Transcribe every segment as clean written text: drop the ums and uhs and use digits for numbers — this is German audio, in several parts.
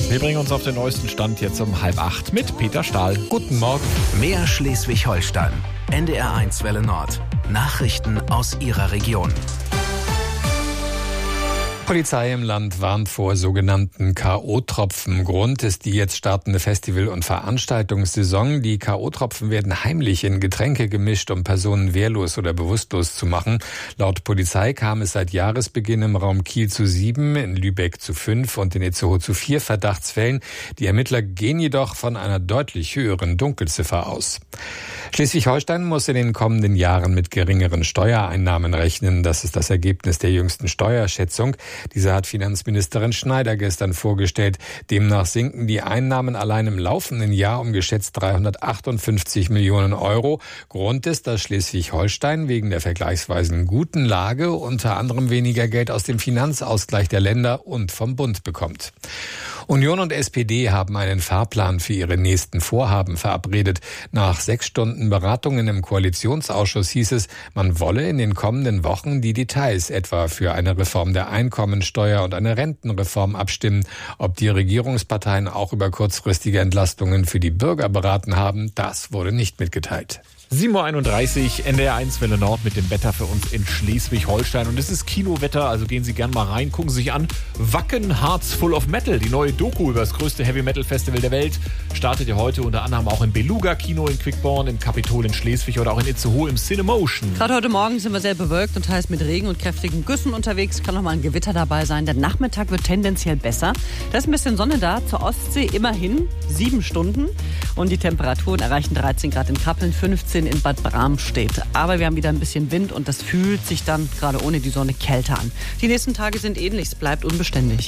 Wir bringen uns auf den neuesten Stand jetzt um 7:30 mit Peter Stahl. Guten Morgen. Mehr Schleswig-Holstein. NDR1 Welle Nord. Nachrichten aus Ihrer Region. Polizei im Land warnt vor sogenannten K.O.-Tropfen. Grund ist die jetzt startende Festival- und Veranstaltungssaison. Die K.O.-Tropfen werden heimlich in Getränke gemischt, um Personen wehrlos oder bewusstlos zu machen. Laut Polizei kam es seit Jahresbeginn im Raum Kiel zu 7, in Lübeck zu 5 und in Itzehoe zu 4 Verdachtsfällen. Die Ermittler gehen jedoch von einer deutlich höheren Dunkelziffer aus. Schleswig-Holstein muss in den kommenden Jahren mit geringeren Steuereinnahmen rechnen. Das ist das Ergebnis der jüngsten Steuerschätzung. Diese hat Finanzministerin Schneider gestern vorgestellt. Demnach sinken die Einnahmen allein im laufenden Jahr um geschätzt 358 Millionen Euro. Grund ist, dass Schleswig-Holstein wegen der vergleichsweise guten Lage unter anderem weniger Geld aus dem Finanzausgleich der Länder und vom Bund bekommt. Union und SPD haben einen Fahrplan für ihre nächsten Vorhaben verabredet. Nach 6 Stunden Beratungen im Koalitionsausschuss hieß es, man wolle in den kommenden Wochen die Details etwa für eine Reform der Einkommensteuer und eine Rentenreform abstimmen. Ob die Regierungsparteien auch über kurzfristige Entlastungen für die Bürger beraten haben, das wurde nicht mitgeteilt. 7:31 Uhr, NDR1 Welle Nord mit dem Wetter für uns in Schleswig-Holstein. Und es ist Kinowetter, also gehen Sie gern mal rein, gucken Sie sich an. Wacken Hearts Full of Metal, die neue Doku über das größte Heavy-Metal-Festival der Welt, startet ja heute unter anderem auch im Beluga-Kino in Quickborn, im Kapitol in Schleswig oder auch in Itzehoe im Cinemotion. Gerade heute Morgen sind wir sehr bewölkt und teils mit Regen und kräftigen Güssen unterwegs. Kann noch mal ein Gewitter dabei sein. Der Nachmittag wird tendenziell besser. Da ist ein bisschen Sonne da, zur Ostsee immerhin 7 Stunden. Und die Temperaturen erreichen 13 Grad in Kappeln, 15 in Bad Bramstedt. Aber wir haben wieder ein bisschen Wind und das fühlt sich dann gerade ohne die Sonne kälter an. Die nächsten Tage sind ähnlich, es bleibt unbeständig.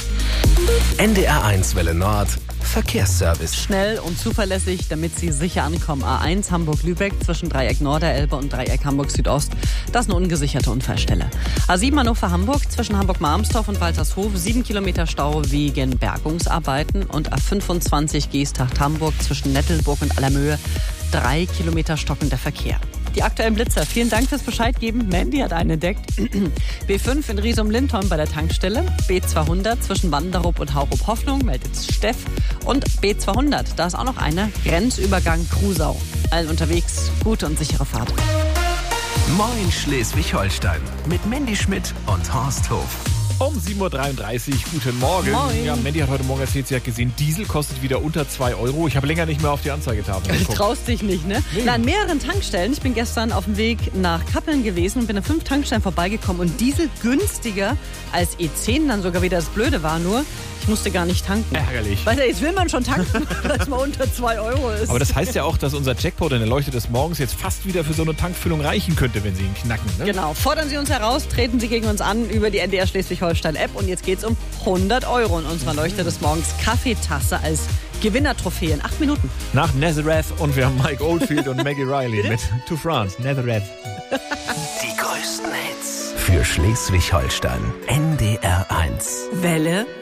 NDR1 Welle Nord. Verkehrsservice. Schnell und zuverlässig, damit Sie sicher ankommen. A1 Hamburg-Lübeck zwischen Dreieck Norderelbe und Dreieck Hamburg-Südost. Das ist eine ungesicherte Unfallstelle. A7 Hannover-Hamburg zwischen Hamburg-Marmstorf und Waltershof. 7 Kilometer Stau wegen Bergungsarbeiten. Und A25 Geesthacht-Hamburg zwischen Nettelburg und Allermöhe. 3 Kilometer stockender Verkehr. Die aktuellen Blitzer. Vielen Dank fürs Bescheid geben. Mandy hat einen entdeckt. B5 in Riesum-Lindholm bei der Tankstelle. B200 zwischen Wanderup und Haurup-Hoffnung, meldet Steff. Und B200, da ist auch noch eine. Grenzübergang Krusau. Allen unterwegs, gute und sichere Fahrt. Moin Schleswig-Holstein mit Mandy Schmidt und Horst Hof. Um 7:33 Uhr, guten Morgen. Moin. Ja, Mandy hat heute Morgen erzählt, sie hat gesehen, Diesel kostet wieder unter 2 Euro. Ich habe länger nicht mehr auf die Anzeigetafel Du geguckt. traust dich nicht, ne? Nee. Na, an mehreren Tankstellen. Ich bin gestern auf dem Weg nach Kappeln gewesen und bin an 5 Tankstellen vorbeigekommen und Diesel günstiger als E10 dann sogar wieder. Das Blöde war nur, ich musste gar nicht tanken. Ärgerlich. Weil jetzt will man schon tanken, weil es mal unter 2 Euro ist. Aber das heißt ja auch, dass unser Jackpot in der Leuchte des Morgens jetzt fast wieder für so eine Tankfüllung reichen könnte, wenn Sie ihn knacken. Ne? Genau, fordern Sie uns heraus, treten Sie gegen uns an über die NDR Schleswig-Holstein-App und jetzt geht's um 100 Euro in unserer Leuchte des Morgens Kaffeetasse als Gewinnertrophäe in 8 Minuten. Nach Nazareth und wir haben Mike Oldfield und Maggie Riley mit To France, Nazareth. Die größten Hits für Schleswig-Holstein. NDR1. Welle